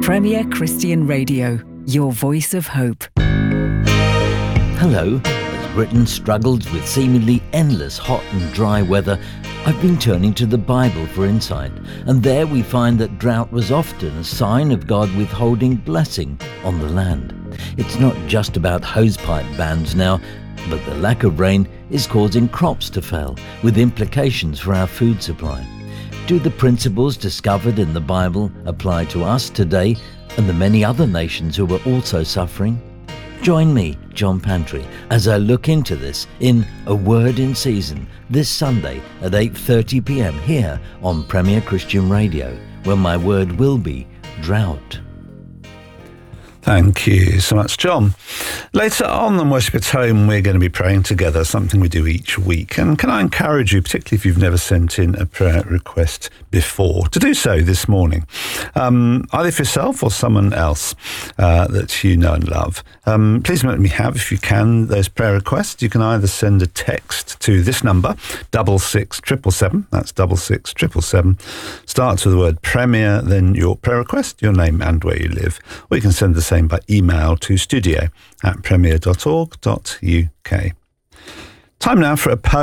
Premier Christian Radio, your voice of hope. Hello. As Britain struggles with seemingly endless hot and dry weather, I've been turning to the Bible for insight, and there we find that drought was often a sign of God withholding blessing on the land. It's not just about hosepipe bans now, but the lack of rain is causing crops to fail, with implications for our food supply. Do the principles discovered in the Bible apply to us today and the many other nations who are also suffering? Join me, John Pantry, as I look into this in A Word in Season this Sunday at 8:30 p.m. here on Premier Christian Radio, where my word will be drought. Thank you so much, John. Later on Worship at Home, we're going to be praying together, something we do each week. And can I encourage you, particularly if you've never sent in a prayer request before, to do so this morning, either for yourself or someone else that you know and love. Please let me have, if you can, those prayer requests. You can either send a text to this number, 66777, that's 66777, starts with the word Premier, then your prayer request, your name and where you live, or you can send the same by email to studio@premier.org.uk. Time now for a poem